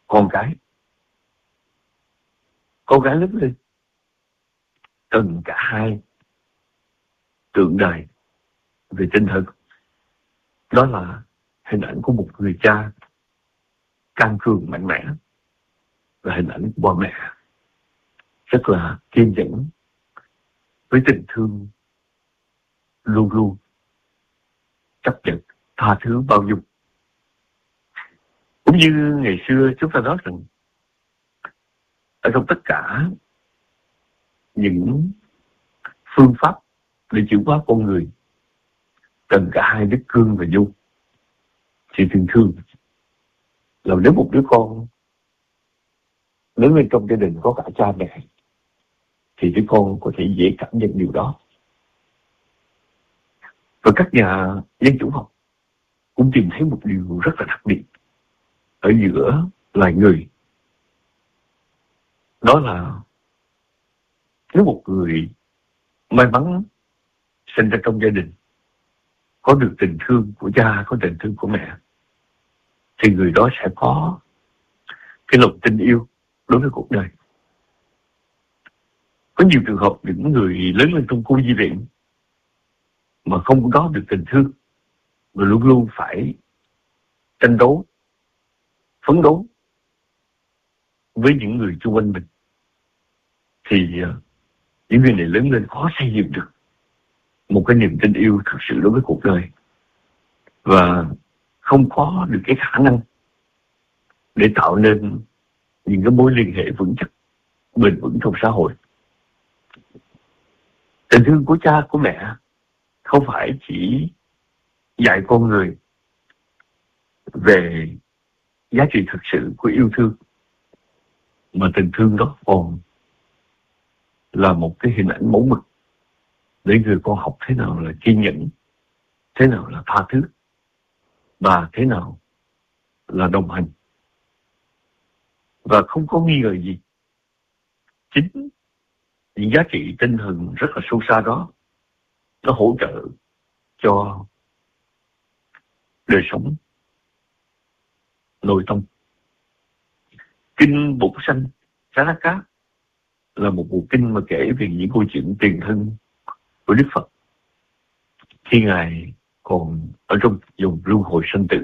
con gái lớn lên cần cả hai tượng đài về tinh thần. Đó là hình ảnh của một người cha can cường mạnh mẽ và hình ảnh của bà mẹ rất là kiên nhẫn với tình thương luôn luôn chấp nhận, tha thứ, bao dung. Cũng như ngày xưa chúng ta nói rằng ở trong tất cả những phương pháp để chuyển hóa con người cần cả hai đức cương và nhu. Thì thường thường là nếu một đứa con lớn lên trong gia đình có cả cha mẹ thì đứa con có thể dễ cảm nhận điều đó. Và các nhà dân chủ học cũng tìm thấy một điều rất là đặc biệt ở giữa loài người. Đó là nếu một người may mắn sinh ra trong gia đình có được tình thương của cha, có tình thương của mẹ, thì người đó sẽ có cái lòng tình yêu đối với cuộc đời. Có nhiều trường hợp những người lớn lên trong cô nhi viện mà không có được tình thương, mà luôn luôn phải tranh đấu, phấn đấu với những người xung quanh mình, thì những người này lớn lên khó xây dựng được một cái niềm tin yêu thực sự đối với cuộc đời, và không có được cái khả năng để tạo nên những cái mối liên hệ vững chắc, bền vững trong xã hội. Tình thương của cha, của mẹ không phải chỉ dạy con người về giá trị thực sự của yêu thương, mà tình thương đó còn là một cái hình ảnh mẫu mực để người con học thế nào là kiên nhẫn, thế nào là tha thứ, và thế nào là đồng hành. Và không có nghi ngờ gì, chính những giá trị tinh thần rất là sâu xa đó nó hỗ trợ cho đời sống nội tâm. Kinh Bổn Sanh Xá Đá Cát là một bộ kinh mà kể về những câu chuyện tiền thân của Đức Phật khi Ngài còn ở trong vùng luân hồi sanh tử.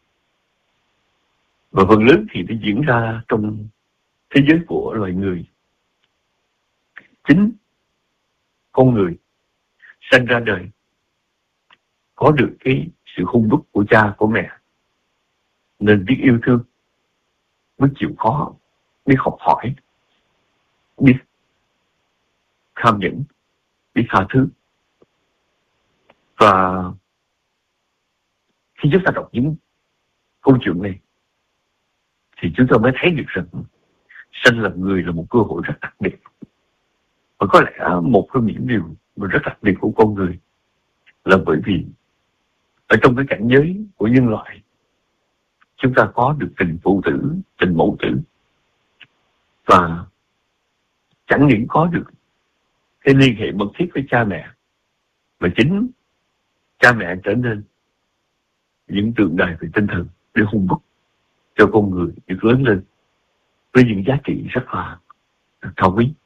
Và phần lớn thì nó diễn ra trong thế giới của loài người. Chính con người sinh ra đời có được cái sự hung đúc của cha, của mẹ, nên biết yêu thương, biết chịu khó, biết học hỏi, biết kham nhẫn, biết tha thứ. Và khi chúng ta đọc những câu chuyện này thì chúng ta mới thấy được rằng sinh làm người là một cơ hội rất đặc biệt. Và có lẽ một trong những điều mà rất đặc biệt của con người là bởi vì ở trong cái cảnh giới của nhân loại, chúng ta có được tình phụ tử, tình mẫu tử, và chẳng những có được cái liên hệ mật thiết với cha mẹ, mà chính cha mẹ trở nên những tượng đài về tinh thần để hung đúc cho con người được lớn lên với những giá trị rất là cao quý.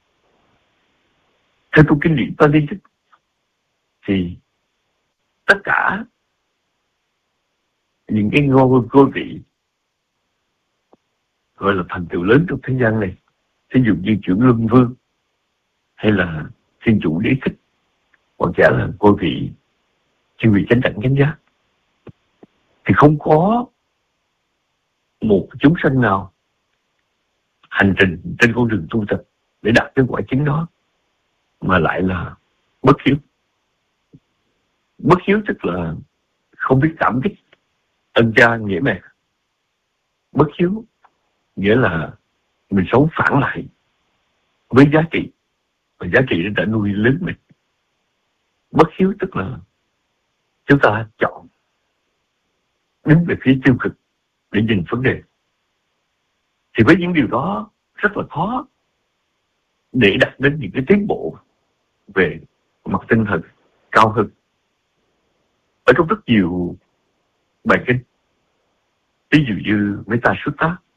Theo trong kinh điển Pali thì tất cả những cái ngôi vị gọi là thành tựu lớn trong thế gian này, ví dụ như Chuyển Luân Vương hay là Thiên Chủ Đế Thích, hoặc giả là ngôi vị chư vị chánh đẳng chánh giác, thì không có một chúng sanh nào hành trình trên con đường tu tập để đạt đến quả chính đó mà lại là bất hiếu. Bất hiếu tức là không biết cảm kích ân cha nghĩa mẹ. Bất hiếu nghĩa là mình sống phản lại với giá trị, và giá trị đã nuôi lớn mình. Bất hiếu tức là chúng ta chọn đứng về phía tiêu cực để nhìn vấn đề. Thì với những điều đó rất là khó để đạt đến những cái tiến bộ về mặt tinh thần cao hơn. Ở trong rất nhiều bài kinh, ví dụ như Metta Sutta